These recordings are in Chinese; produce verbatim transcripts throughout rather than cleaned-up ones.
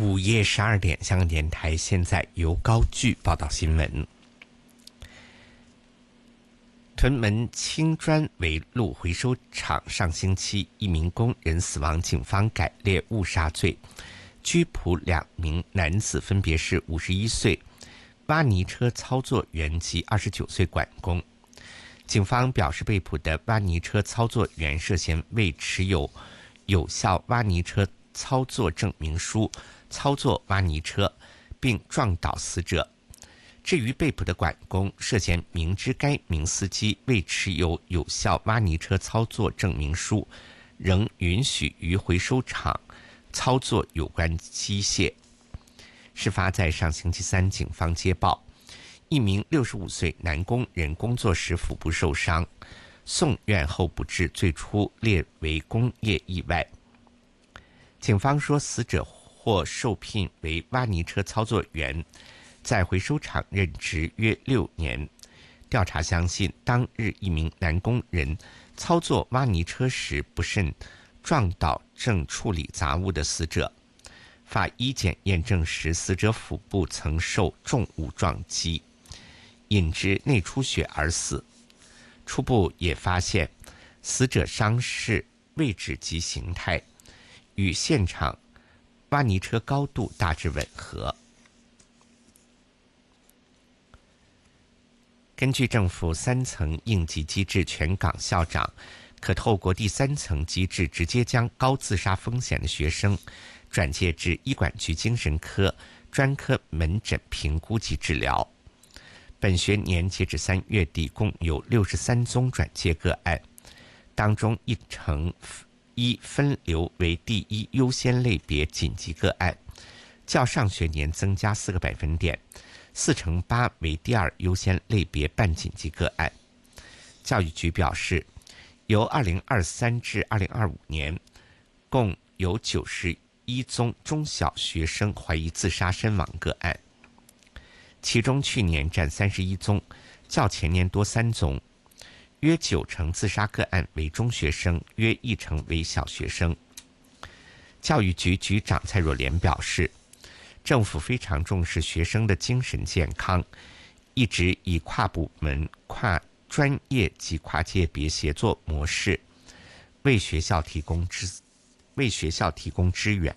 午夜十二点，香港电台现在由高炬报道新闻。屯门青砖围路回收厂上星期一名工人死亡，警方改列误杀罪，拘捕两名男子，分别是五十一岁挖泥车操作员及二十九岁管工。警方表示，被捕的挖泥车操作员涉嫌未持有有效挖泥车操作证明书操作挖泥车，并撞倒死者。至于被捕的管工，涉嫌明知该名司机未持有有效挖泥车操作证明书，仍允许于回收厂操作有关机械。事发在上星期三，警方接报，一名六十五岁男工人工作时腹部受伤，送院后不治，最初列为工业意外。警方说，死者或受聘为挖泥车操作员，在回收厂任职约六年。调查相信，当日一名男工人操作挖泥车时不慎撞倒正处理杂物的死者。法医检验证实，死者腹部曾受重物撞击，引致内出血而死。初步也发现，死者伤势位置及形态与现场挖泥车高度大致吻合。根据政府三层应急机制，全港校长可透过第三层机制直接将高自杀风险的学生转介至医管局精神科专科门诊评估及治疗。本学年截止三月底，共有六十三宗转介个案，当中一成一分流为第一优先类别紧急个案，较上学年增加四个百分点。四成八为第二优先类别半紧急个案。教育局表示，由二零二三至二零二五年，共有九十一宗中小学生怀疑自杀身亡个案，其中去年占三十一宗，较前年多三宗。约九成自杀个案为中学生，约一成为小学生。教育局局长蔡若莲表示，政府非常重视学生的精神健康，一直以跨部门、跨专业及跨界别协作模式，为学校提供支为学校提供支援。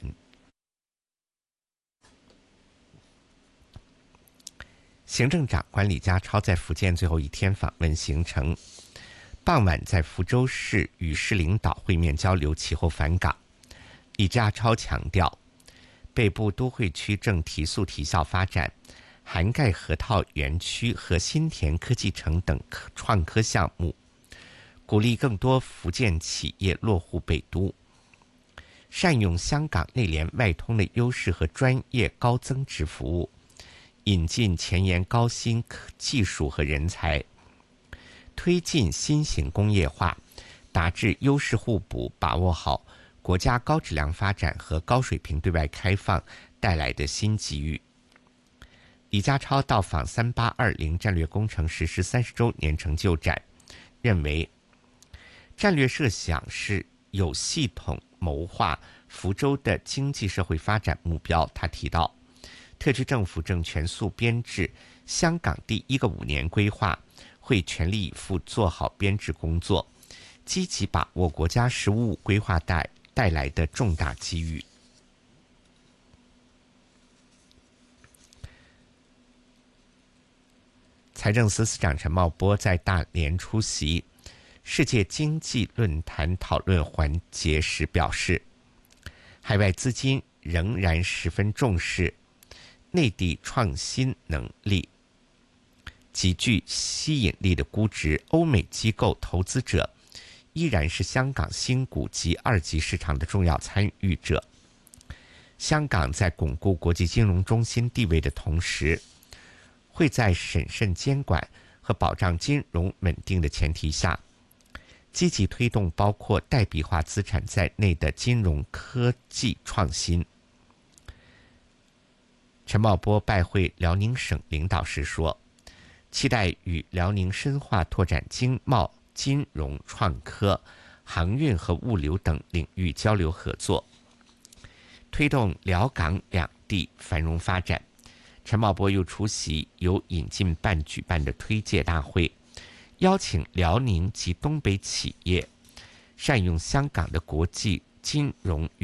行政长官李家超在福建最后一天访问行程，傍晚在福州市与市领导会面交流，其后返港。李家超强调，北部都会区正提速提效发展，涵盖河套园区和新田科技城等创科项目，鼓励更多福建企业落户北都，善用香港内联外通的优势和专业高增值服务，引进前沿高新技术和人才，推进新型工业化，达至优势互补，把握好国家高质量发展和高水平对外开放带来的新机遇。李家超到访三八二零战略工程实施三十周年成就展，认为战略设想是有系统谋划福州的经济社会发展目标。他提到，特区政府正全速编制香港第一个五年规划，会全力以赴做好编制工作，积极把握国家“十五五”规划带带来的重大机遇。财政司司长陈茂波在大连出席世界经济论坛讨论环节时表示，海外资金仍然十分重视内地创新能力，极具吸引力的估值，欧美机构投资者依然是香港新股及二级市场的重要参与者。香港在巩固国际金融中心地位的同时，会在审慎监管和保障金融稳定的前提下，积极推动包括代币化资产在内的金融科技创新。陈茂波拜会辽宁省领导时说，期待与辽宁深化拓展经贸、金融、创科、航运和物流等领域交流合作，推动辽港两地繁荣发展。陈茂波又出席由引进办举办的推介大会，邀请辽宁及东北企业善用香港的国际金融与